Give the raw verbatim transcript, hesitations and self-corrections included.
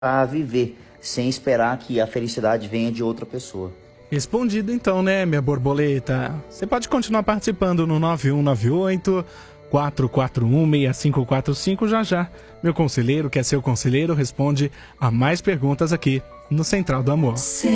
a viver, sem esperar que a felicidade venha de outra pessoa. Respondido então, né, minha borboleta? Você pode continuar participando no nove um nove oito, quatro quatro um, seis cinco quatro cinco já já. Meu conselheiro, que é seu conselheiro, responde a mais perguntas aqui no Central do Amor.